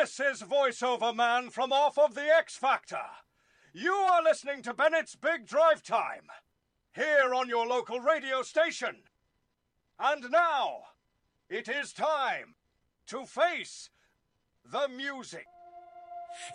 This is voiceover man from off of the X Factor. You are listening to Bennett's Big Drive Time, here on your local radio station. And now, it is time to face the music.